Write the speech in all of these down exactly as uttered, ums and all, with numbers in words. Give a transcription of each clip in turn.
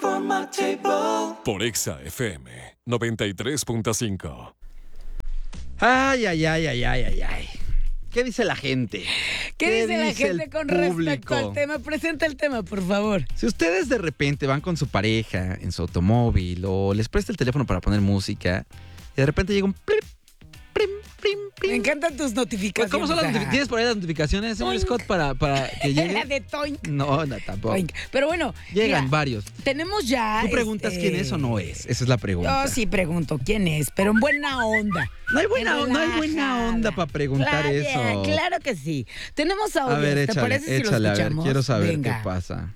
informativo. Por Exa F M noventa y tres punto cinco. Ay, ay, ay, ay, ay, ay, ay. ¿Qué dice la gente? ¿Qué, ¿Qué dice la gente con público? Respecto al tema? Presenta el tema, por favor. Si ustedes de repente van con su pareja en su automóvil o les presta el teléfono para poner música y de repente llega un plim, plim, plim, plim. Me encantan tus notificaciones. ¿Cómo son las notificaciones? ¿Tienes por ahí las notificaciones, señor Scott, para, para que llegue? La de Toink. No, no, tampoco. Toink. Pero bueno. Llegan mira, varios. Tenemos ya... ¿Tú preguntas este... quién es o no es? Esa es la pregunta. Yo sí pregunto quién es, pero en buena onda. No hay buena, no hay buena onda para preguntar claro, eso. Claro que sí. Tenemos audio. A ver, échale, ¿Te parece échale, si lo a ver, escuchamos? quiero saber Venga. qué pasa.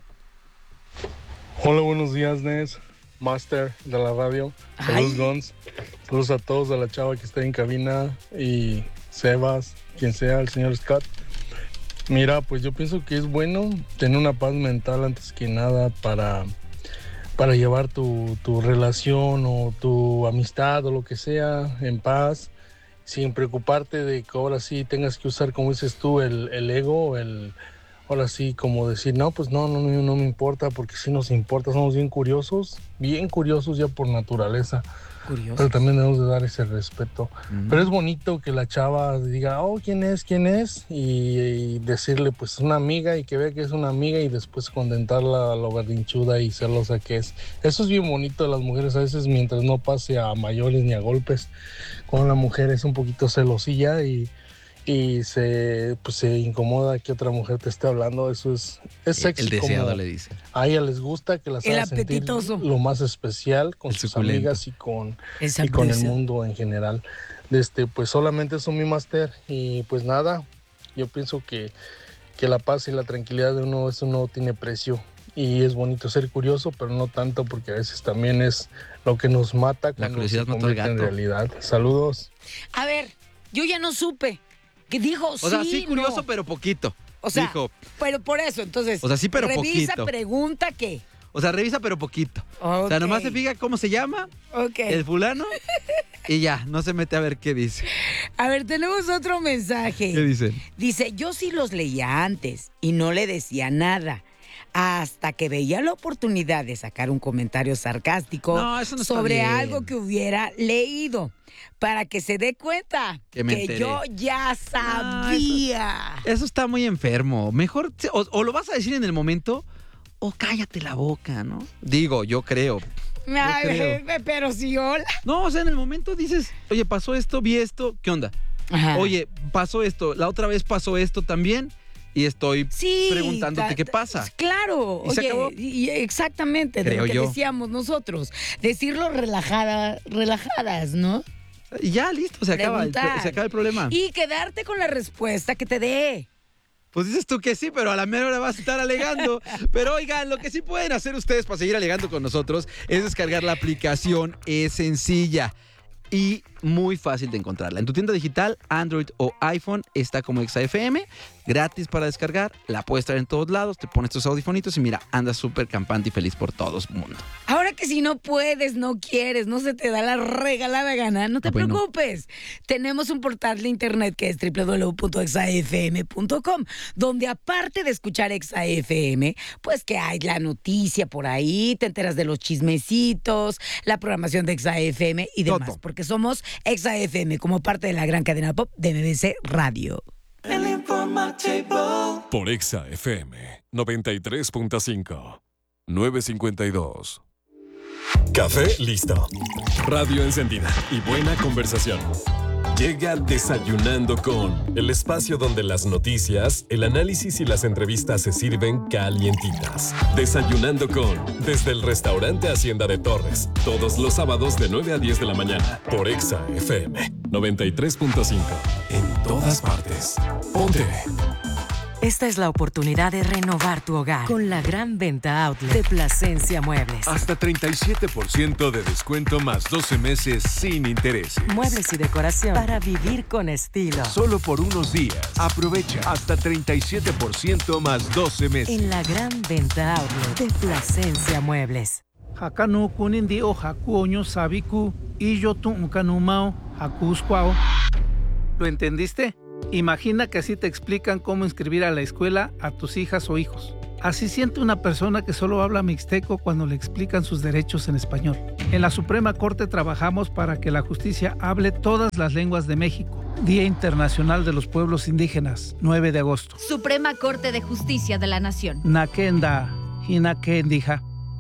Hola, buenos días, Nes, Master de la radio. Saludos, Ay. Gons. Saludos a todos, a la chava que está en cabina y Sebas, quien sea, el señor Scott. Mira, pues yo pienso que es bueno tener una paz mental antes que nada para, para llevar tu, tu relación o tu amistad o lo que sea en paz, sin preocuparte de que ahora sí tengas que usar, como dices tú, el, el ego, el... Ahora sí, como decir, no, pues no, no, no, no me importa, porque sí nos importa, somos bien curiosos, bien curiosos ya por naturaleza. Curioso. Pero también debemos de dar ese respeto. Mm. Pero es bonito que la chava diga, oh, ¿quién es? ¿Quién es? Y, y decirle, pues, es una amiga, y que vea que es una amiga, y después contentarla a lo berrinchuda y celosa que es. Eso es bien bonito de las mujeres, a veces mientras no pase a mayores ni a golpes. Cuando la mujer es un poquito celosilla y... y se, pues, se incomoda que otra mujer te esté hablando, eso es, es sexy. El deseado como le dice. a ella les gusta que las El haga sentir apetitoso. lo más especial con El sus suculento. amigas y con, El y con el sabroso. mundo en general. Este, pues solamente eso, mi máster, y pues nada, yo pienso que, que la paz y la tranquilidad de uno, eso no tiene precio. Y es bonito ser curioso, pero no tanto, porque a veces también es lo que nos mata cuando curiosidad se mató al convierte en gato. realidad. Saludos. A ver, yo ya no supe. Que dijo O sea, sí, curioso, no. pero poquito. O sea, Dijo, pero por eso, entonces. O sea, sí, pero revisa, poquito. pregunta, ¿qué? o sea, revisa, pero poquito. Ok. O sea, nomás se fija cómo se llama Ok. el fulano y ya, no se mete a ver qué dice. A ver, tenemos otro mensaje. ¿Qué dicen? Dice, yo sí los leía antes y no le decía nada. Hasta que veía la oportunidad de sacar un comentario sarcástico No, eso no está sobre bien. algo que hubiera leído. Para que se dé cuenta Que me enteré. yo ya sabía. Eso está muy enfermo. Mejor, o, o lo vas a decir en el momento o cállate la boca, ¿no? Digo, yo creo. Ay, creo. pero sí, hola. No, o sea, en el momento dices, oye, pasó esto, vi esto, ¿qué onda? Ajá. Oye, pasó esto, la otra vez pasó esto también y estoy Sí, preguntándote ta- qué ta- pasa. Claro, ¿Y se oye, acabó? y- y exactamente, de Creo lo que yo. decíamos nosotros. Decirlo relajada, relajadas, ¿no? Y ya, listo, se acaba, el, Preguntar. se acaba el problema. Y quedarte con la respuesta que te dé. Pues dices tú que sí, pero a la mera hora vas a estar alegando. Pero oigan, lo que sí pueden hacer ustedes para seguir alegando con nosotros es descargar la aplicación. Es sencilla y muy fácil de encontrarla. En tu tienda digital, Android o iPhone, está como Exa F M, gratis para descargar. La puedes traer en todos lados, te pones tus audifonitos y mira, andas súper campante y feliz por todo el mundo. Ahora que si no puedes, no quieres, no se te da la regalada gana, no te Ah, bueno. preocupes. Tenemos un portal de internet que es doble u doble u doble u punto exa f m punto com, donde aparte de escuchar Exa F M, pues que hay la noticia por ahí, te enteras de los chismecitos, la programación de Exa F M y demás, Todo. porque somos Exa F M como parte de la gran cadena pop de M B C Radio. El informativo. Por Exa F M noventa y tres punto cinco. nueve cincuenta y dos. Café listo. Radio encendida y buena conversación. Llega Desayunando con, el espacio donde las noticias, el análisis y las entrevistas se sirven calientitas. Desayunando con, desde el restaurante Hacienda de Torres, todos los sábados de nueve a diez de la mañana, por Exa F M noventa y tres punto cinco. En todas partes. Ponte. Esta es la oportunidad de renovar tu hogar con la gran venta outlet de Plasencia Muebles. Hasta treinta y siete por ciento de descuento más doce meses sin intereses. Muebles y decoración para vivir con estilo. Solo por unos días. Aprovecha hasta treinta y siete por ciento más doce meses. En la gran venta outlet de Plasencia Muebles. Hakanu kunindi o hakuoño sabiku y yo tu unkanumao hakuskwao. ¿Lo entendiste? Imagina que así te explican cómo inscribir a la escuela a tus hijas o hijos. Así siente una persona que solo habla mixteco cuando le explican sus derechos en español. En la Suprema Corte trabajamos para que la justicia hable todas las lenguas de México. Día Internacional de los Pueblos Indígenas, nueve de agosto. Suprema Corte de Justicia de la Nación. Nakenda, Hinakendija.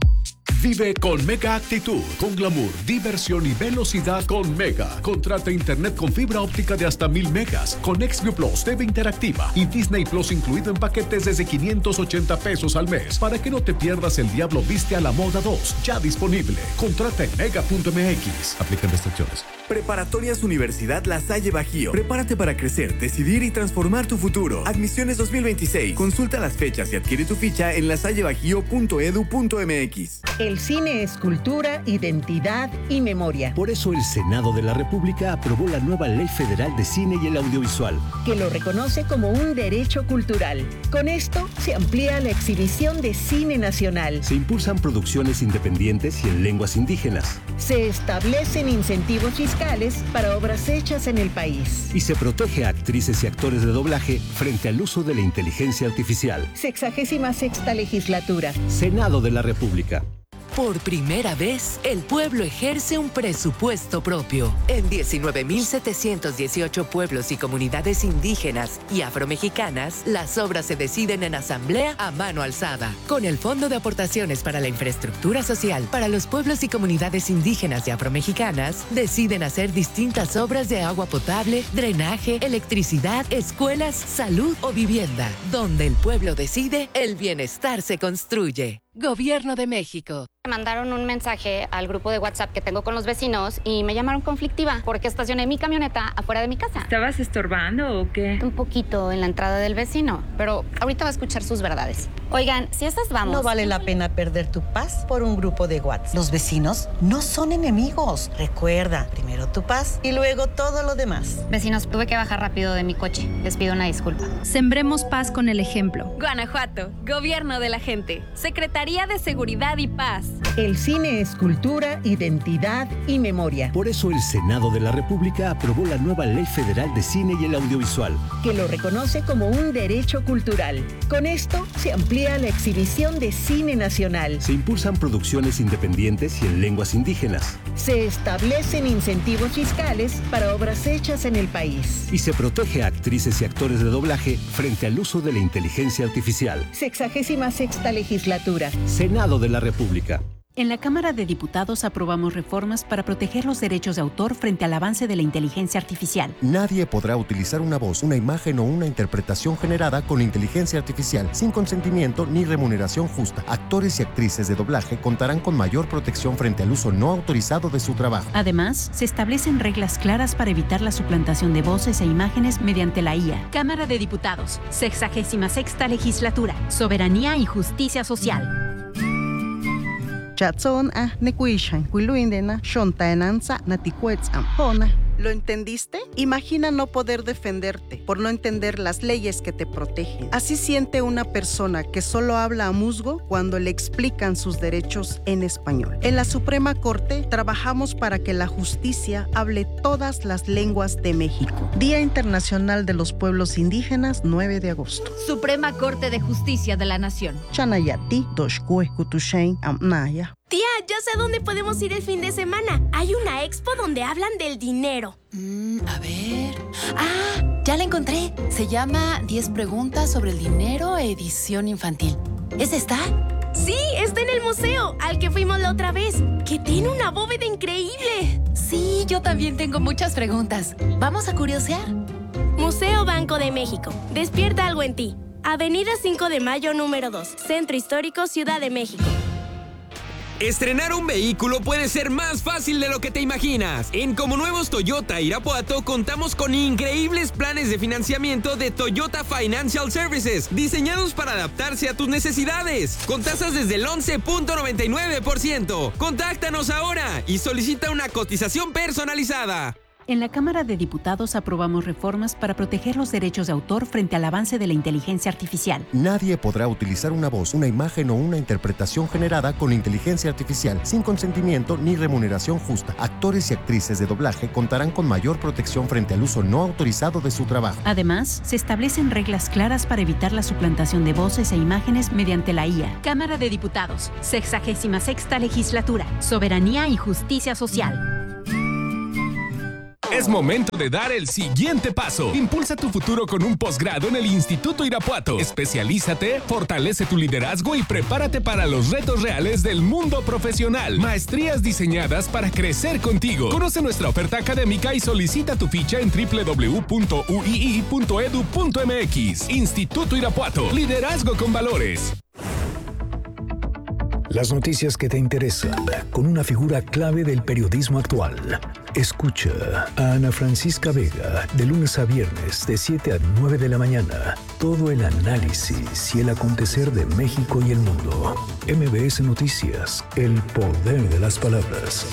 Vive con Mega Actitud, con glamour, diversión y velocidad con Mega. Contrata internet con fibra óptica de hasta mil megas, con Xview Plus, T V interactiva y Disney Plus incluido en paquetes desde quinientos ochenta pesos al mes. Para que no te pierdas El Diablo Viste a la Moda dos, ya disponible. Contrata en mega punto m x. Aplican restricciones. Preparatorias Universidad La Salle Bajío. Prepárate para crecer, decidir y transformar tu futuro. Admisiones dos mil veintiséis. Consulta las fechas y adquiere tu ficha en lasallebajío punto edu punto m x. El cine es cultura, identidad y memoria. Por eso el Senado de la República aprobó la nueva Ley Federal de Cine y el Audiovisual, que lo reconoce como un derecho cultural. Con esto se amplía la exhibición de cine nacional. Se impulsan producciones independientes y en lenguas indígenas. Se establecen incentivos fiscales para obras hechas en el país. Y se protege a actrices y actores de doblaje frente al uso de la inteligencia artificial. Sexagésima sexta legislatura. Senado de la República. Por primera vez, el pueblo ejerce un presupuesto propio. En diecinueve mil setecientos dieciocho pueblos y comunidades indígenas y afromexicanas, las obras se deciden en asamblea a mano alzada. Con el Fondo de Aportaciones para la Infraestructura Social para los pueblos y comunidades indígenas y afromexicanas, deciden hacer distintas obras de agua potable, drenaje, electricidad, escuelas, salud o vivienda. Donde el pueblo decide, el bienestar se construye. Gobierno de México. Me mandaron un mensaje al grupo de WhatsApp que tengo con los vecinos y me llamaron conflictiva porque estacioné mi camioneta afuera de mi casa. ¿Estabas estorbando o qué? Un poquito en la entrada del vecino, pero ahorita va a escuchar sus verdades. Oigan, si estas vamos... No vale la pena perder tu paz por un grupo de WhatsApp. Los vecinos no son enemigos. Recuerda, primero tu paz y luego todo lo demás. Vecinos, tuve que bajar rápido de mi coche. Les pido una disculpa. Sembremos paz con el ejemplo. Guanajuato, Gobierno de la Gente, Secretaría de Seguridad y Paz. El cine es cultura, identidad y memoria. Por eso el Senado de la República aprobó la nueva Ley Federal de Cine y el Audiovisual, que lo reconoce como un derecho cultural. Con esto se amplía la exhibición de cine nacional. Se impulsan producciones independientes y en lenguas indígenas. Se establecen incentivos fiscales para obras hechas en el país. Y se protege a actrices y actores de doblaje frente al uso de la inteligencia artificial. Sexagésima sexta legislatura. Senado de la República. En la Cámara de Diputados aprobamos reformas para proteger los derechos de autor frente al avance de la inteligencia artificial. Nadie podrá utilizar una voz, una imagen o una interpretación generada con inteligencia artificial sin consentimiento ni remuneración justa. Actores y actrices de doblaje contarán con mayor protección frente al uso no autorizado de su trabajo. Además, se establecen reglas claras para evitar la suplantación de voces e imágenes mediante la I A. Cámara de Diputados, sexagésima sexta legislatura, soberanía y justicia social. Chatson a nekuishan kuiluindena shontaenanza natikuetzam hona. ¿Lo entendiste? Imagina no poder defenderte por no entender las leyes que te protegen. Así siente una persona que solo habla a musgo cuando le explican sus derechos en español. En la Suprema Corte trabajamos para que la justicia hable todas las lenguas de México. Día Internacional de los Pueblos Indígenas, nueve de agosto. Suprema Corte de Justicia de la Nación. Chanayati, doshkue kutushain amnaya. Tía, ya sé dónde podemos ir el fin de semana. Hay una expo donde hablan del dinero. Mm, a ver... ¡Ah! Ya la encontré. Se llama diez preguntas sobre el dinero, edición infantil. ¿Es esta? Sí, está en el museo, al que fuimos la otra vez, que tiene una bóveda increíble. Sí, yo también tengo muchas preguntas. ¿Vamos a curiosear? Museo Banco de México. Despierta algo en ti. Avenida cinco de mayo, número dos. Centro Histórico, Ciudad de México. Estrenar un vehículo puede ser más fácil de lo que te imaginas. En Como Nuevos Toyota Irapuato contamos con increíbles planes de financiamiento de Toyota Financial Services, diseñados para adaptarse a tus necesidades, con tasas desde el once punto noventa y nueve por ciento. Contáctanos ahora y solicita una cotización personalizada. En la Cámara de Diputados aprobamos reformas para proteger los derechos de autor frente al avance de la inteligencia artificial. Nadie podrá utilizar una voz, una imagen o una interpretación generada con inteligencia artificial sin consentimiento ni remuneración justa. Actores y actrices de doblaje contarán con mayor protección frente al uso no autorizado de su trabajo. Además, se establecen reglas claras para evitar la suplantación de voces e imágenes mediante la I A. Cámara de Diputados, sexagésima sexta legislatura, soberanía y justicia social. Es momento de dar el siguiente paso. Impulsa tu futuro con un posgrado en el Instituto Irapuato. Especialízate, fortalece tu liderazgo y prepárate para los retos reales del mundo profesional. Maestrías diseñadas para crecer contigo. Conoce nuestra oferta académica y solicita tu ficha en doble u doble u doble u punto u i i punto e d u punto m x. Instituto Irapuato. Liderazgo con valores. Las noticias que te interesan, con una figura clave del periodismo actual. Escucha a Ana Francisca Vega de lunes a viernes de siete a nueve de la mañana. Todo el análisis y el acontecer de México y el mundo. M B S Noticias, el poder de las palabras.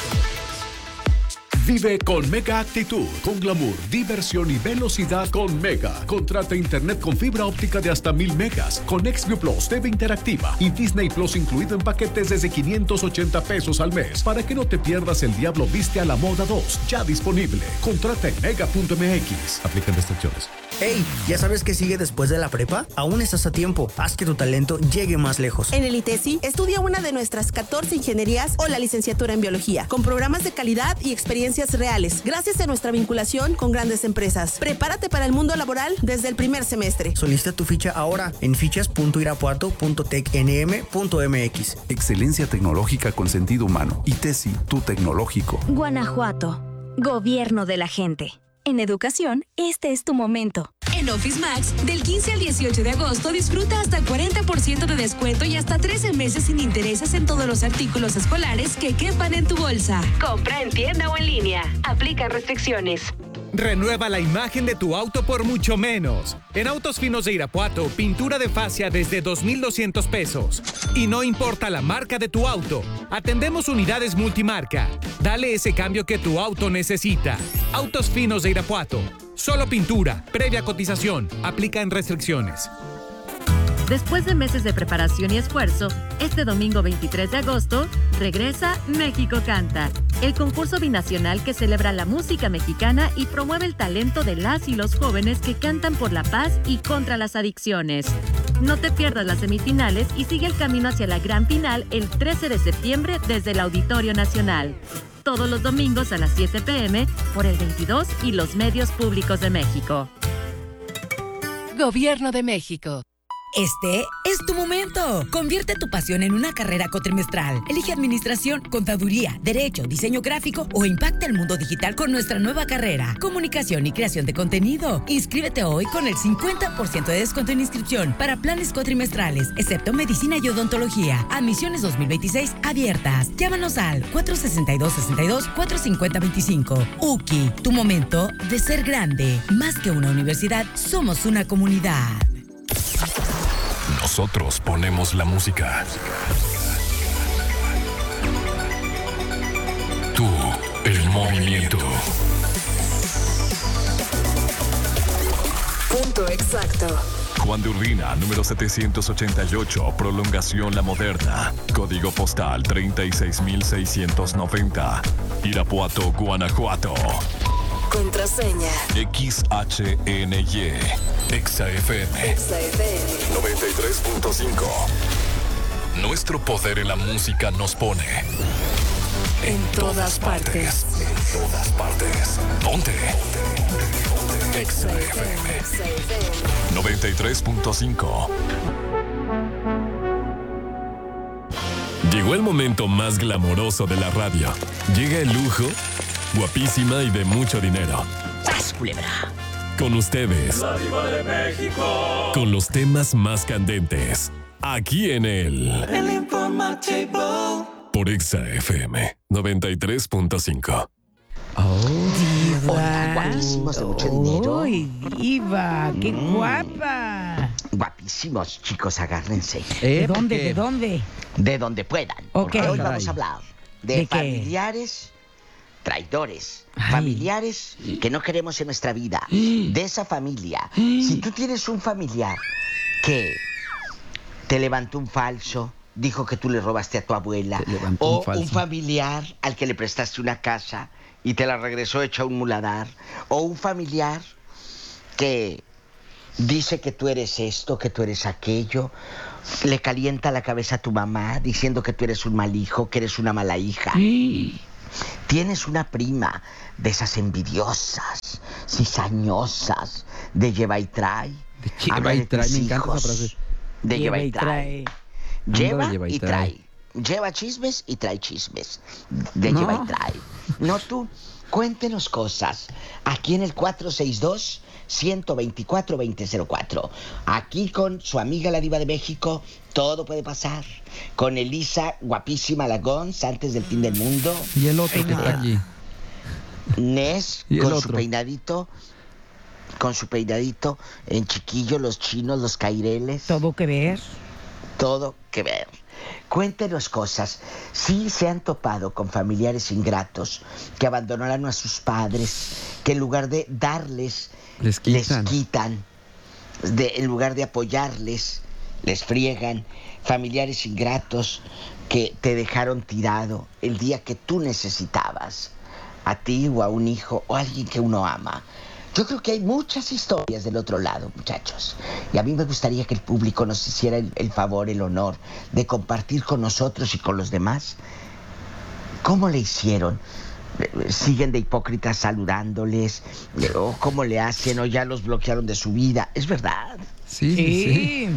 Vive con Mega Actitud, con glamour, diversión y velocidad con Mega. Contrata internet con fibra óptica de hasta mil megas, con XView Plus, T V interactiva y Disney Plus incluido en paquetes desde quinientos ochenta pesos al mes. Para que no te pierdas El Diablo Viste a la Moda dos, ya disponible. Contrata en mega punto m x. Aplican restricciones. Hey, ¿ya sabes qué sigue después de la prepa? Aún estás a tiempo. Haz que tu talento llegue más lejos. En el ITESI, estudia una de nuestras catorce ingenierías o la licenciatura en biología, con programas de calidad y experiencias reales, gracias a nuestra vinculación con grandes empresas. Prepárate para el mundo laboral desde el primer semestre. Solicita tu ficha ahora en fichas punto irapuato punto tec n m punto m x. Excelencia tecnológica con sentido humano. ITESI, tu tecnológico. Guanajuato. Gobierno de la gente. En educación, este es tu momento. En Office Max, del quince al dieciocho de agosto, disfruta hasta cuarenta por ciento de descuento y hasta trece meses sin intereses en todos los artículos escolares que quepan en tu bolsa. Compra en tienda o en línea. Aplica restricciones. Renueva la imagen de tu auto por mucho menos. En Autos Finos de Irapuato, pintura de fascia desde dos mil doscientos pesos. Y no importa la marca de tu auto, atendemos unidades multimarca. Dale ese cambio que tu auto necesita. Autos Finos de Irapuato. Solo pintura, previa cotización. Aplica en restricciones. Después de meses de preparación y esfuerzo, este domingo veintitrés de agosto, regresa México Canta, el concurso binacional que celebra la música mexicana y promueve el talento de las y los jóvenes que cantan por la paz y contra las adicciones. No te pierdas las semifinales y sigue el camino hacia la gran final el trece de septiembre desde el Auditorio Nacional. Todos los domingos a las siete p m por el veintidós y los medios públicos de México. Gobierno de México. Este es tu momento. Convierte tu pasión en una carrera cuatrimestral. Elige administración, contaduría, derecho, diseño gráfico o impacta el mundo digital con nuestra nueva carrera. Comunicación y creación de contenido. Inscríbete hoy con el cincuenta por ciento de descuento en inscripción para planes cuatrimestrales, excepto medicina y odontología. Admisiones dos mil veintiséis abiertas. Llámanos al cuatro seis dos, seis dos, cuatro cinco cero dos cinco. U C I, tu momento de ser grande. Más que una universidad, somos una comunidad. Nosotros ponemos la música. Tú, el movimiento. Punto exacto. Juan de Urbina, número setecientos ochenta y ocho, prolongación La Moderna. Código postal treinta y seis mil seiscientos noventa. Irapuato, Guanajuato. Contraseña. X H N Y. Exa F M. Exa F M. noventa y tres punto cinco. Nuestro poder en la música nos pone en todas partes. En todas partes. Ponte. Exa F M. noventa y tres punto cinco. Llegó el momento más glamoroso de la radio. Llega el lujo, guapísima y de mucho dinero. ¡Sas, culebra! Con ustedes, La Diva de México. Con los temas más candentes, aquí en el El informativo. Por Exa F M noventa y tres punto cinco. Oh, diva. Hola, guapísimos de mucho dinero. ¡Uy, diva! ¡Qué Mm. guapa! Guapísimos, chicos, agárrense. ¿De dónde? ¿De dónde? De donde puedan. Ok. Porque hoy Caray. vamos a hablar de, ¿De qué? familiares traidores, familiares que no queremos en nuestra vida, de esa familia. Si tú tienes un familiar que te levantó un falso, dijo que tú le robaste a tu abuela, o un, un familiar al que le prestaste una casa y te la regresó hecha un muladar, o un familiar que dice que tú eres esto, que tú eres aquello, le calienta la cabeza a tu mamá diciendo que tú eres un mal hijo, que eres una mala hija. Sí. Tienes una prima de esas envidiosas, cizañosas, de lleva y trae. De lleva y trae, me encanta esa frase. De lleva y trae. Lleva, lleva y trae. trae. Lleva chismes y trae chismes. De no. lleva y trae. No tú, cuéntenos cosas. Aquí en el cuatro seis dos, uno dos cuatro, dos cero cero cuatro. Aquí con su amiga la Diva de México, todo puede pasar. Con Elisa, guapísima Lagons, antes del fin del mundo. Y el otro que está allí. Nes, con otro? su peinadito. Con su peinadito en chiquillo, los chinos, los caireles. Todo que ver. Todo que ver. Cuéntenos cosas. Sí se han topado con familiares ingratos que abandonaron a sus padres, que en lugar de darles, les quitan. Les quitan. De, en lugar de apoyarles, les friegan. Familiares ingratos que te dejaron tirado el día que tú necesitabas. A ti o a un hijo o a alguien que uno ama. Yo creo que hay muchas historias del otro lado, muchachos. Y a mí me gustaría que el público nos hiciera el, el favor, el honor de compartir con nosotros y con los demás cómo le hicieron. Siguen de hipócritas saludándoles, o cómo le hacen, o ya los bloquearon de su vida. Es verdad. Sí, sí. sí.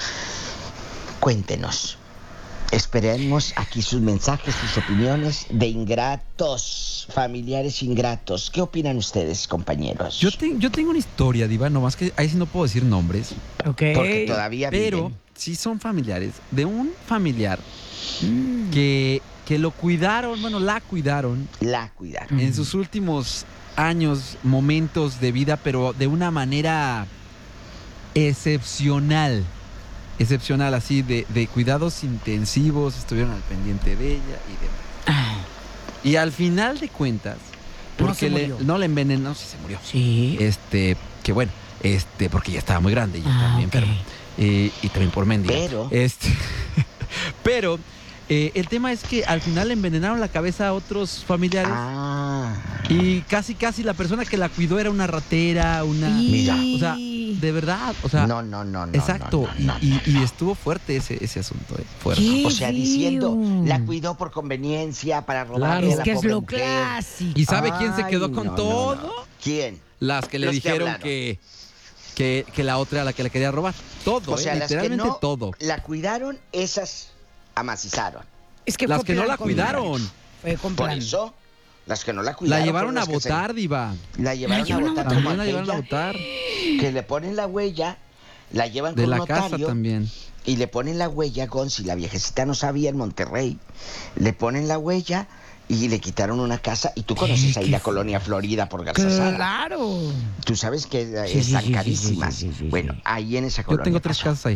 Cuéntenos. Esperemos aquí sus mensajes, sus opiniones de ingratos, familiares ingratos. ¿Qué opinan ustedes, compañeros? Yo, te, yo tengo una historia, Diva, nomás que ahí sí no puedo decir nombres. Ok. Porque todavía Pero viven. sí son familiares de un familiar mm. que, que lo cuidaron, bueno, la cuidaron. La cuidaron. En sus últimos años, momentos de vida, pero de una manera excepcional. Excepcional, así, de, de cuidados intensivos, estuvieron al pendiente de ella y demás. Ah. Y al final de cuentas, porque no, le, no le envenenó, no, sí se murió. Sí. Este, que bueno, este, porque ya estaba muy grande y ya ah, también, okay. pero, eh, y también por mendiga. Pero. Este, pero, eh, el tema es que al final le envenenaron la cabeza a otros familiares. Ah. Y casi, casi la persona que la cuidó era una ratera, una. Mira. O sea, de verdad, o sea. No, no, no, no. Exacto, no, no, no, y, no, y, no. y estuvo fuerte ese, ese asunto, ¿eh? Fuerte. O sea, diciendo, la cuidó por conveniencia, para robarle Claro. a Es la que es pobre lo mujer. clásico. ¿Y sabe quién se quedó Ay, con no, todo? no, no. ¿Quién? Las que le Los que dijeron hablaron. que, que, que la otra era la que le quería robar. Todo, O sea, ¿eh? las que Literalmente no todo. la cuidaron, esas amacizaron. Es que Las fue que no plan la con cuidaron. plan. Fue con Por plan. eso, las que no la cuidaron. La llevaron a fueron las que votar, Diva. se- La llevaron, La llevaron a a votar. votar. como También la llevaron a aquella votar. Que le ponen la huella, la llevan De con la notario. casa también. Y le ponen la huella, Gonzi, la viejecita no sabía en Monterrey. Le ponen la huella y le quitaron una casa. Y tú conoces ahí la colonia Florida por Garzazada. Claro. Tú sabes que Sí, están sí, sí, carísimas. sí, sí, sí, sí, bueno, sí. ahí en esa Yo colonia tengo tres pasó. casas ahí.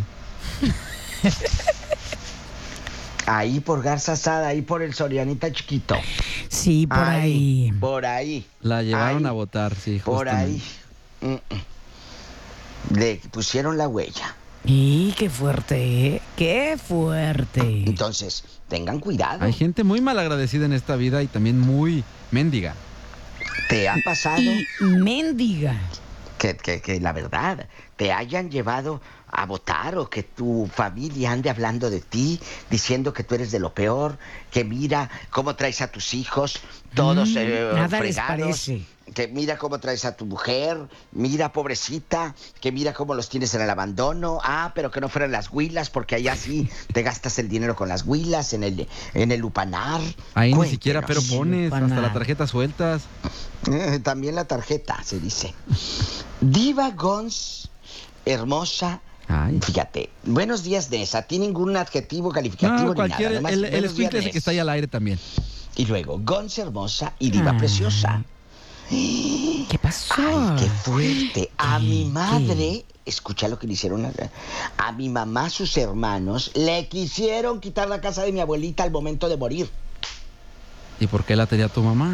Ahí por Garzazada, ahí por el Sorianita chiquito. Sí, por ahí. Por ahí. La llevaron Ahí. a votar, sí, Por ahí. justamente. Mm, mm. Le pusieron la huella. Y qué fuerte, ¿eh? Qué fuerte. Entonces, tengan cuidado. Hay gente muy malagradecida en esta vida y también muy mendiga. ¿Te ha pasado Y mendiga. que, que, que la verdad te hayan llevado a votar o que tu familia ande hablando de ti, diciendo que tú eres de lo peor, que mira cómo traes a tus hijos todos Mm, eh, nada les fregados, parece. que mira cómo traes a tu mujer, mira pobrecita, que mira cómo los tienes en el abandono, ah, pero que no fueran las huilas, porque allá sí te gastas el dinero con las huilas, en el, en el lupanar. Ahí Cuéntenos. ni siquiera, pero pones Para hasta nada. la tarjeta sueltas. Eh, también la tarjeta, se dice. Diva Gons, hermosa. Ay. Fíjate, buenos días, Nessa. ¿Tiene ningún adjetivo calificativo No, ni cualquier, nada? Nomás, el, el buenos días, escuincle ese Ness. que está ahí al aire también. Y luego, Gons hermosa y diva Ah. preciosa. ¿Qué pasó? Ay, qué fuerte. A mi madre, escucha lo que le hicieron a, a mi mamá, sus hermanos, le quisieron quitar la casa de mi abuelita al momento de morir. ¿Y por qué la tenía tu mamá?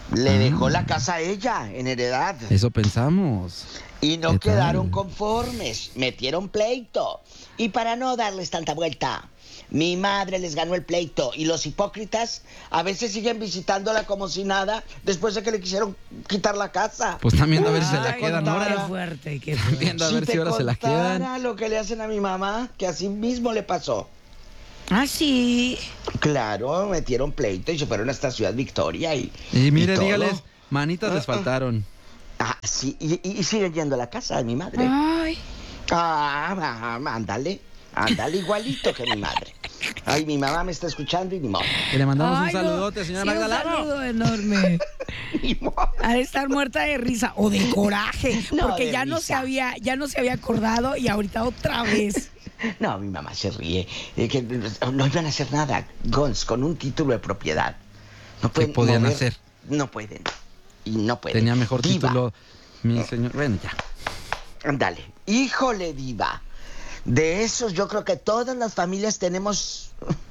Le Ah. dejó la casa a ella en heredad. Eso pensamos. Y no ¿Qué tal? quedaron conformes, metieron pleito. Y para no darles tanta vuelta, mi madre les ganó el pleito. Y los hipócritas a veces siguen visitándola como si nada después de que le quisieron quitar la casa. Pues están viendo a ver si se la Ay, quedan contara. ahora. Qué fuerte, qué Están fuerte. viendo a ver si ahora se la quedan. contara lo que le hacen a mi mamá, que así mismo le pasó. Ah, sí. Claro, metieron pleito y se fueron hasta Ciudad Victoria y... Y mire, y todo. dígales, manitas les faltaron. Ah, sí, y, y- y siguen yendo a la casa de mi madre. Ay. Ah, ah, ándale, ándale igualito que mi madre. Ay, mi mamá me está escuchando y ni modo. Que le mandamos Ay, un no. saludote, señora Sí, un Magdaleno. saludo enorme. Ha de estar muerta de risa o de coraje, No, porque de ya no se risa. había, ya no se había acordado y ahorita otra vez. No, mi mamá se ríe. eh, que no iban a hacer nada, Gons, con un título de propiedad. No ¿Qué pueden podían mover- hacer? No pueden. Y no pueden. Tenía mejor Diva. título, mi señor. Bueno, ya. Ándale. Híjole, diva. De esos yo creo que todas las familias tenemos...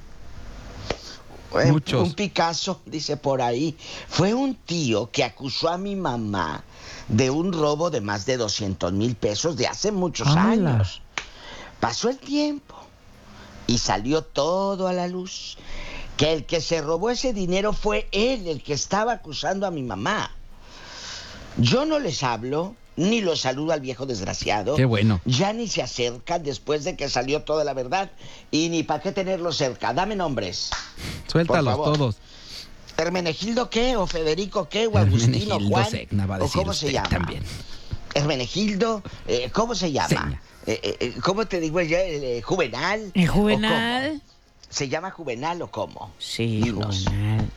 eh, Muchos. Un Picasso, dice por ahí. Fue un tío que acusó a mi mamá de un robo de más de doscientos mil pesos de hace muchos ¡Hala! años. Pasó el tiempo y salió todo a la luz. Que el que se robó ese dinero fue él, el que estaba acusando a mi mamá. Yo no les hablo, ni los saludo al viejo desgraciado. Qué bueno. Ya ni se acercan después de que salió toda la verdad. Y ni para qué tenerlos cerca. Dame nombres. Suéltalos Por favor. todos. ¿Hermenegildo qué? ¿O Federico qué? ¿O Agustino Hermenegildo Juan? Segna va a ¿O decir cómo se usted llama? también. Hermenegildo, eh, ¿cómo se llama? Segna. Eh, eh, eh, ¿Cómo te digo yo? Eh, ¿Juvenal? ¿El ¿O Juvenal? cómo? ¿Se llama Juvenal o cómo? Sí, Dinos. Juvenal.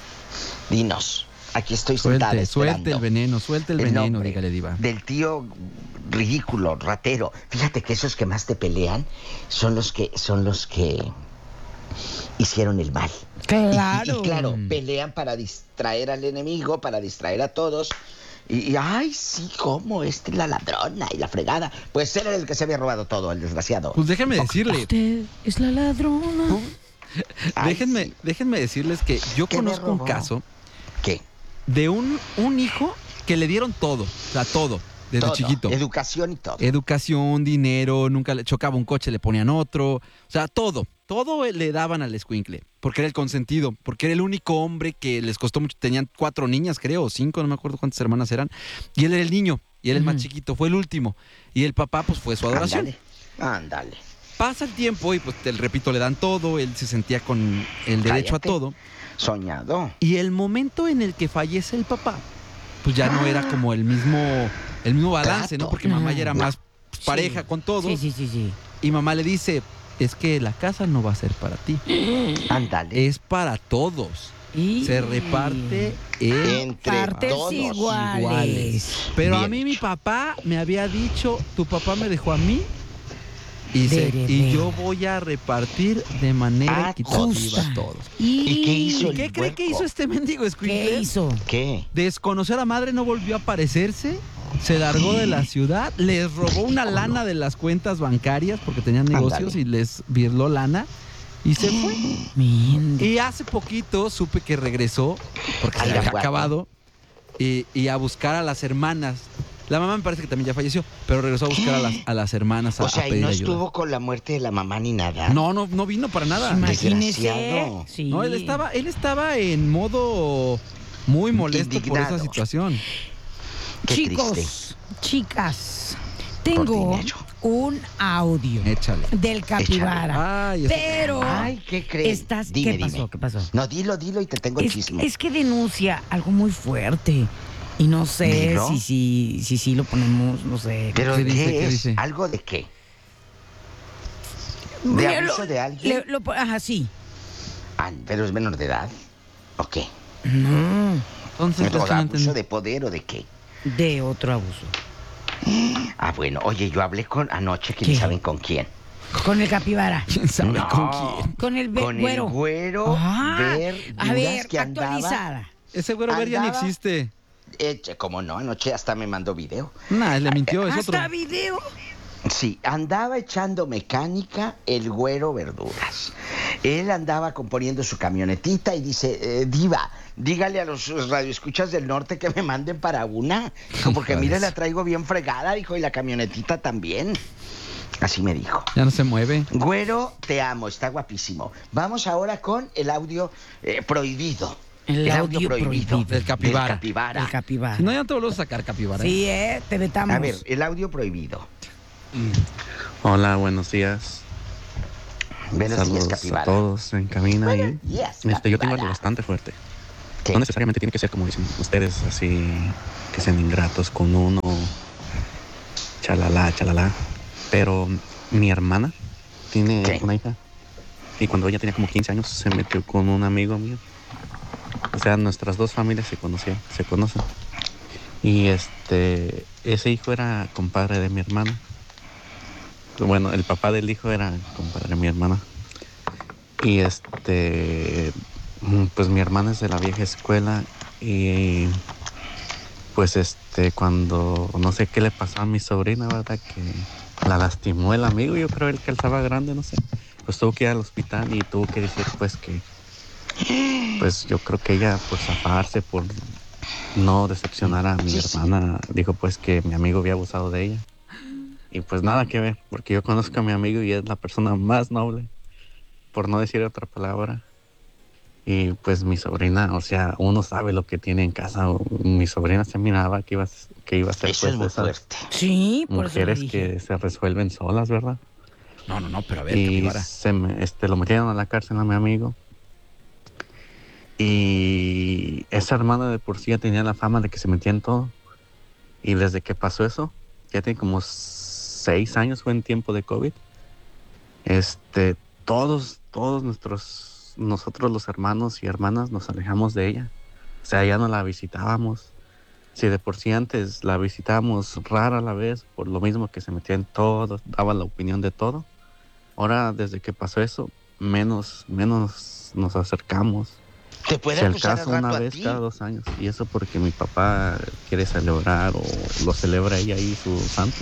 Dinos. Aquí estoy sentada Suelte, suelte esperando. el veneno, suelte el, El veneno, nombre dígale, diva. Del tío ridículo, ratero. Fíjate que esos que más te pelean son los que son los que hicieron el mal. Claro. Y, y claro, pelean para distraer al enemigo, para distraer a todos. Y, y, ay, sí, cómo, este es la ladrona y la fregada. Pues él era el que se había robado todo, el desgraciado. Pues déjenme decirle, Usted es la ladrona. Ay, déjenme, sí. déjenme decirles que yo ¿Qué me conozco un robó? caso ¿Qué? de un, un hijo que le dieron todo, o sea, todo, desde Todo, chiquito. Educación y todo. Educación, dinero, nunca le chocaba un coche, le ponían otro. O sea, todo. Todo le daban al escuincle. Porque era el consentido. Porque era el único hombre que les costó mucho. Tenían cuatro niñas, creo, o cinco, no me acuerdo cuántas hermanas eran. Y él era el niño. Y él el más Ujú. chiquito. Fue el último. Y el papá, pues, fue su adoración. Ándale, ándale. Pasa el tiempo y, pues, te repito, le dan todo. Él se sentía con el derecho Cállate. a todo. Soñado. Y el momento en el que fallece el papá, pues ya no era como el mismo, el mismo balance, Trato. ¿no? Porque mamá ya era No. más pareja con todos. Sí, sí, sí, sí. Y mamá le dice, es que la casa no va a ser para ti, Ándale. es para todos. Y... Se reparte en Entre Partes todos. iguales. iguales. Pero a Bien mí mi hecho. papá me había dicho, tu papá me dejó a mí y, se- Dere, y dere. yo voy a repartir de manera Ah, equitativa justa. a todos. ¿Y qué hizo ¿Y el qué cree que puerco? hizo este mendigo escuincle? ¿Qué hizo? ¿Qué? Desconocer a madre, no volvió a aparecerse, se largó de la ciudad, les robó una lana de las cuentas bancarias porque tenían negocios Ándale. y les virló lana y se fue. Mendigo. Y hace poquito supe que regresó, porque se Ay, le había guapo. acabado, y, y a buscar a las hermanas. La mamá me parece que también ya falleció, pero regresó a buscar a las, a las hermanas a, O sea, a y pedir no ayuda. estuvo con la muerte de la mamá ni nada. No, no, no vino para nada. Imagínese. Desgraciado. Sí. No, él estaba, él estaba en modo muy molesto por Indignado. esa situación. Qué Chicos, triste. chicas, tengo dinero. un audio Échale. del capibara. Ay, ese- Pero Ay, ¿qué crees? estás, Dime, ¿qué pasó? dime. ¿Qué pasó? No, dilo, dilo y te tengo el Es, chisme. es que denuncia algo muy fuerte. Y no sé ¿Dilo? si sí si, si, lo ponemos, no sé. ¿Pero ¿Qué qué, dice? ¿Qué es? dice? ¿Algo de qué? ¿De Mira, abuso lo- de alguien? le- lo pon- ajá, sí. Ah, ¿pero es menor de edad? ¿O qué? No, Entonces, ¿O es que no abuso entendí. de poder o de qué? de otro abuso. Ah, bueno, oye, yo hablé con anoche, que ¿Qué? ni saben con quién. Con el capibara. ¿Quién sabe No. con quién? Con el ve- Con güero. el güero Ah, ver a duras ver, que andaba. actualizada. Ese güero ver ya ni Andaba- existe. Eh, che, ¿cómo no? Anoche hasta me mandó video. Nah, él le mintió, es otro. Hasta video. Sí, andaba echando mecánica el güero verduras. Él andaba componiendo su camionetita y dice, eh, Diva, dígale a los radioescuchas del norte que me manden para una. Dijo, porque mire, la traigo bien fregada, dijo, y la camionetita también. Así me dijo. Ya no se mueve. Güero, te amo, está guapísimo. Vamos ahora con el audio eh, prohibido. El, el audio, audio prohibido. prohibido. Del capibara. Del capibara. El capibara. Si no, ya te vuelvo a sacar capibara. Sí, eh, te vetamos. A ver, el audio prohibido. Hola, buenos días. Buenos Saludos días, capibara. a todos en cabina. Buenos Y, días, este, yo tengo capibara. algo bastante fuerte. ¿Qué? No necesariamente tiene que ser como dicen ustedes, así que sean ingratos con uno, chalala, chalala. Pero mi hermana tiene ¿Qué? una hija y cuando ella tenía como quince años se metió con un amigo mío. O sea, nuestras dos familias se conocían, se conocen. Y este, ese hijo era compadre de mi hermana. Bueno, el papá del hijo era compadre de mi hermana. Y este, pues mi hermana es de la vieja escuela y pues este, cuando no sé qué le pasó a mi sobrina, ¿verdad? Que la lastimó el amigo, yo creo él que él estaba grande, no sé. Pues tuvo que ir al hospital y tuvo que decir pues que, pues yo creo que ella por zafarse, por no decepcionar a mi Sí, sí. hermana, dijo pues que mi amigo había abusado de ella. Y pues nada que ver, porque yo conozco a mi amigo y es la persona más noble, por no decir otra palabra. Y pues mi sobrina, o sea, uno sabe lo que tiene en casa. Mi sobrina se miraba que iba, a- que iba a ser Eso pues es muy de esas fuerte. Sí, por eso lo mujeres dije. que se resuelven solas, ¿verdad? No, no, no, pero a ver, Y capibara. se me, este, lo metieron a la cárcel a mi amigo. Y esa hermana de por sí ya tenía la fama de que se metía en todo. Y desde que pasó eso, ya tiene como seis años, fue en tiempo de COVID. Este, todos, todos nuestros, nosotros los hermanos y hermanas nos alejamos de ella. O sea, ya no la visitábamos. Si de por sí antes la visitábamos rara a la vez, por lo mismo que se metía en todo, daba la opinión de todo. Ahora, desde que pasó eso, menos, menos nos acercamos. Te puede Si al acusar caso al rato una a vez ti. cada dos años. Y eso porque mi papá quiere celebrar o lo celebra ella ahí su santo.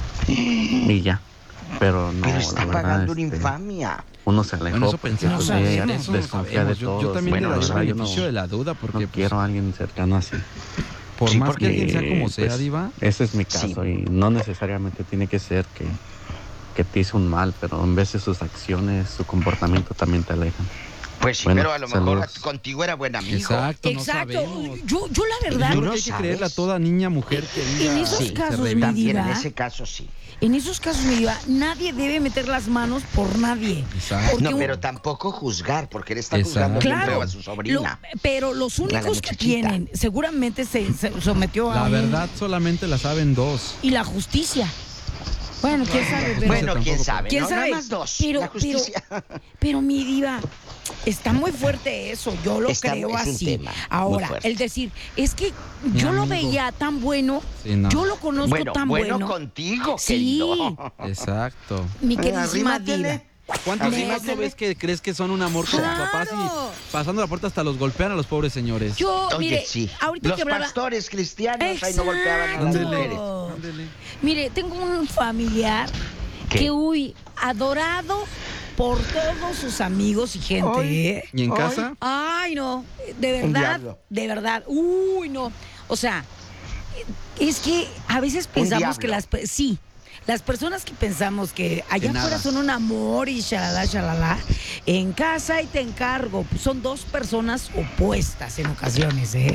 Y ya. Pero no, Pero la está verdad, pagando una este, infamia. uno se alejó Bueno, eso porque pensamos, pues, ella sabemos, eso desconfía sabemos. de Yo, todos. yo también Bueno, le doy la el verdad, yo beneficio no, de la duda porque no pues, quiero a alguien cercano así. por Sí, más porque, que alguien sea como sea, pues, Diva, ese es mi caso y no necesariamente tiene que ser que, que te hizo un mal, pero en veces sus acciones, su comportamiento también te alejan. Pues sí, Bueno, pero a lo mejor saludos. contigo era buen amigo. exacto, no Exacto. sabemos. Yo, yo la verdad, Yo ¿Tú creo no que hay que sabes? creerle a toda niña, mujer que diga, En esos se casos, mi revela. También en diva, ese caso sí. en esos casos, mi diva, nadie debe meter las manos por nadie. Exacto. Porque No, un- pero tampoco juzgar, porque él está Exacto. juzgando bien Claro, feo a su lo- sobrina. pero los A la únicos que muchachita. tienen, seguramente se, se sometió a La un- verdad solamente la saben dos. y la justicia. Bueno, quién sabe, pero, Bueno, quién tampoco, sabe, ¿quién ¿no? sabe? Nada más dos. Pero, la justicia. pero, pero mi diva, está muy fuerte eso, yo lo Está- creo es un así. tema muy Ahora, fuerte. el decir, es que Mi yo lo amigo. veía tan bueno, Sí, no. yo lo conozco bueno, tan bueno, bueno. contigo, Sí. querido. Exacto. Mi Eh, queridísima arrímatele. diva. ¿Cuántos Así hijos más no se ves que crees que son un amor con sus papás y ¡Claro! pasando la puerta hasta los golpean a los pobres señores? Yo, Oye, mire, sí. ahorita Los que hablaba, pastores cristianos ahí no golpeaban a las Ándele. mujeres. Ándele. mire, tengo un familiar ¿Qué? que, uy, adorado por todos sus amigos y gente, Ay. ¿eh? ¿Y en Ay. casa? Ay, no, de Un verdad, diablo. de verdad, uy, no. O sea, es que a veces pensamos que diablo. las, pe- sí, las personas que pensamos que allá Que nada. afuera son un amor y shalala, shalala, en casa y te encargo, son dos personas opuestas en ocasiones, ¿eh?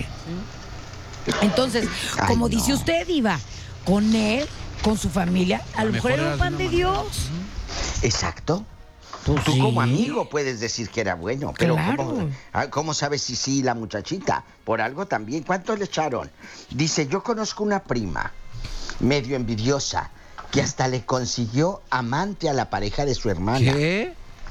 Entonces, Ay, como no. dice usted, Iva, con él, con su familia, a, A lo lo mejor mejor era un era de pan una de manera. Dios. Exacto. Pues Tú sí. como amigo puedes decir que era bueno, pero Claro. ¿cómo, ah, ¿cómo sabes si sí la muchachita? Por algo también. ¿Cuánto le echaron? Dice, yo conozco una prima, medio envidiosa, que hasta le consiguió amante a la pareja de su hermana. ¿Qué?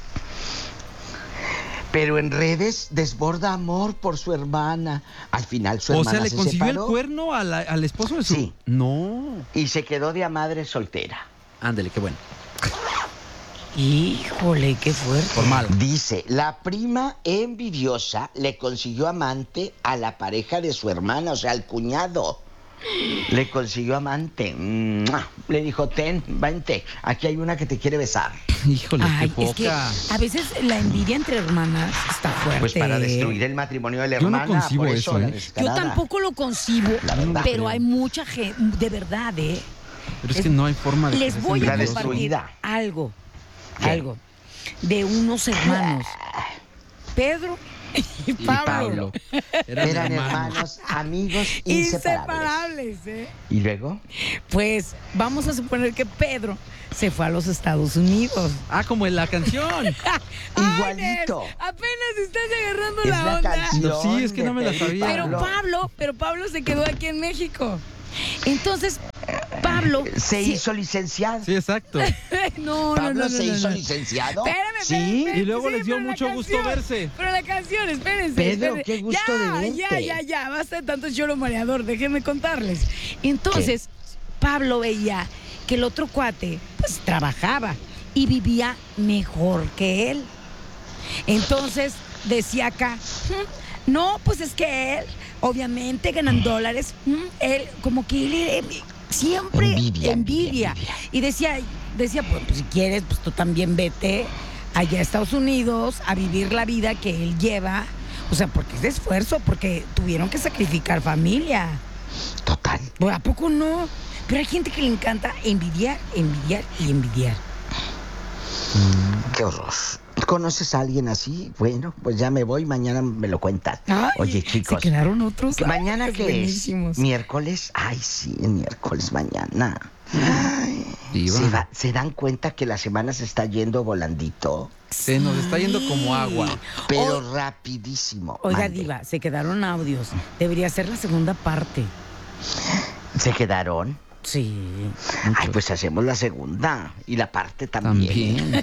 Pero en redes desborda amor por su hermana. Al final su O hermana sea, ¿le se consiguió el separó cuerno a la- al esposo de su...? Sí. No. y se quedó de a madre soltera. Ándele, qué bueno. Híjole, qué fuerte. Por mal. Dice, la prima envidiosa le consiguió amante a la pareja de su hermana, o sea, al cuñado. Le consiguió amante. ¡Mua! Le dijo, ten, vente, aquí hay una que te quiere besar. Híjole, Ay, qué es que poca. a veces la envidia entre hermanas está fuerte. Pues para destruir el matrimonio de la Yo no hermana. concibo por eso, eso, la ¿eh? Yo descarada. tampoco lo concibo, La verdad. pero hay mucha gente, de verdad, ¿eh? Pero es que no hay forma de... que Les se voy a estén La compartir destruida. algo, ¿Qué? algo, de unos hermanos, Pedro y Pablo. Pablo. Eran, Eran hermanos. hermanos, amigos inseparables. Inseparables, ¿eh? ¿Y luego? Pues vamos a suponer que Pedro se fue a los Estados Unidos. Ah, como en la canción. Igualito. Ay, Nel, apenas estás agarrando Es la la onda. canción. No, sí, es que no me la de Pedro y sabía. Pero Pablo, pero Pablo se quedó aquí en México. Entonces, Pablo Se sí- hizo licenciado. Sí, exacto. no, no, Pablo no, no, se no, hizo no. licenciado. Espérame, Sí. espérame, espérame, Y luego sí, les dio pero la mucho gusto canción, verse. Pero la canción, espérense. Pedro, espérense. qué gusto ya, de verte. Ya, ya, ya, basta de tanto choro mareador, déjenme contarles. Entonces, Pablo veía que el otro cuate, pues, trabajaba y vivía mejor que él. Entonces, decía acá, "Mm, no, pues es que él, obviamente, ganan dólares, mm, él, como que él eh, siempre Envidia, envidia. envidia, envidia. Y decía, decía, pues, pues, si quieres, pues tú también vete allá a Estados Unidos a vivir la vida que él lleva. O sea, porque es de esfuerzo, porque tuvieron que sacrificar familia. Total. Pues, ¿a poco no? Pero hay gente que le encanta envidiar, envidiar y envidiar. Qué horror. ¿Conoces a alguien así? Bueno, pues ya me voy, mañana me lo cuentas. Ay, Oye, chicos. se quedaron otros. ¿que ¿Mañana Ay, qué buenísimos. es? ¿Miércoles? Ay, sí, miércoles mañana. Ay, Diva. ¿se, va- ¿Se dan cuenta que la semana se está yendo volandito? Se nos está yendo como agua. Pero O- rapidísimo. Oiga, Mande. Diva, se quedaron audios. Debería ser la segunda parte. ¿Se quedaron? Sí. Ay, pues hacemos la segunda. Y la parte también. También.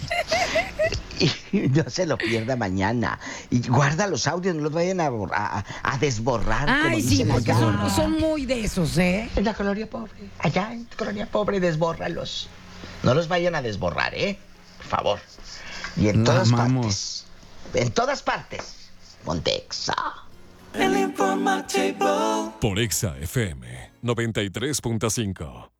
Y no se lo pierda mañana. Y guarda los audios, no los vayan a, borrar- a, a desborrar. como Ay, sí, dicen porque allá. son, son muy de esos, ¿eh? En la colonia pobre. Allá en la colonia pobre, desbórralos. No los vayan a desborrar, ¿eh? Por favor. Y en La todas amamos. partes. En todas partes. Montexa. El informativo. Por Exa F M noventa y tres punto cinco.